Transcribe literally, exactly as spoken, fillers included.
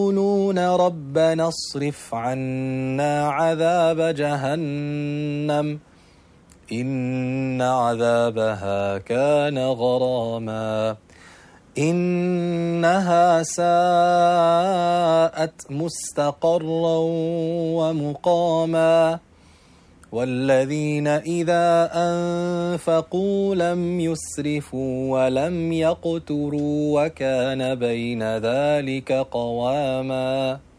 يقولون ربنا اصرف عنا عذاب جهنم إن عذابها كان غراما إنها ساءت مستقرا ومقاما والذين إذا أنفقوا لم يسرفوا ولم يقتروا وكان بين ذلك قواما